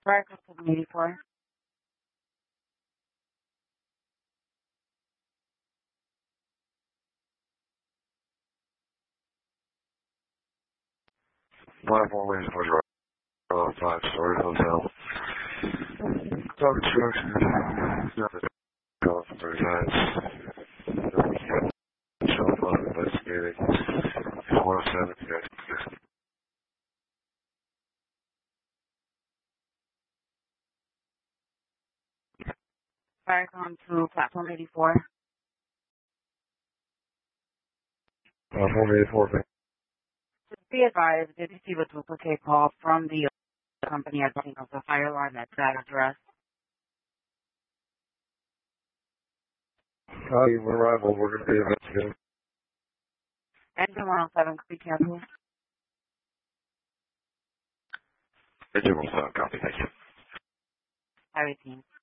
Vehicle 784. Platform is for a five-story hotel. Dog instructions. Call for 3 nights. Cell phone investigating. 107 guys. Vehicle to platform 84. Platform 84. Be advised, did receive a duplicate call from the company admitting of the fire alarm at that address. Arrival, we're going to be investigating. Engine 107, be careful. Engine 107, copy, thank you. Everything.